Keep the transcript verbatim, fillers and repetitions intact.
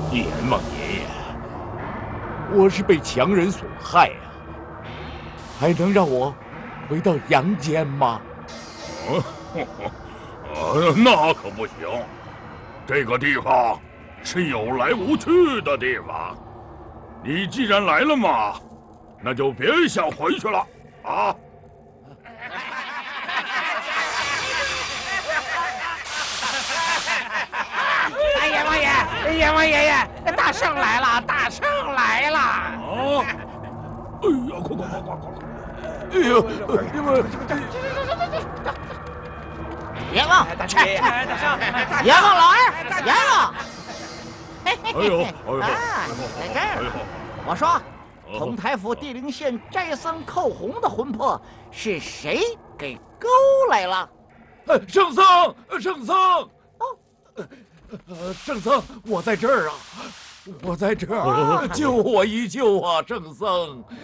阎王爷爷，我是被强人所害啊，还能让我回到阳间吗？ 哦，呃，那可不行。这个地方是有来无去的地方，你既然来了嘛，那就别想回去了啊！ 哎，阎王爷，阎王爷爷，大圣来了，大圣来了！ 啊！哎呀，快快快快快！ 哎呦，你们阎王， 大圣爷爷，大圣， 阎王老二，阎王。 哎呦，哎呦， 啊，你在这儿呢。我说，同台府地灵县斋僧寇洪的魂魄是谁给勾来了？ 呃，圣僧，圣僧，哦，呃，圣僧，我在这儿啊，我在这儿，救我一救啊，圣僧！